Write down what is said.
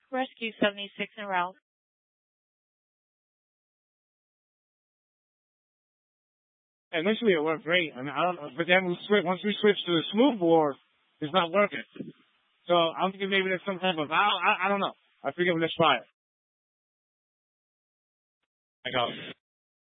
Rescue 76 and Ralph. Initially it worked great. I mean, I don't know, but then once we switched to the smoothbore, it's not working. So I'm thinking maybe there's some type of I don't know. I figure let's try it. I go.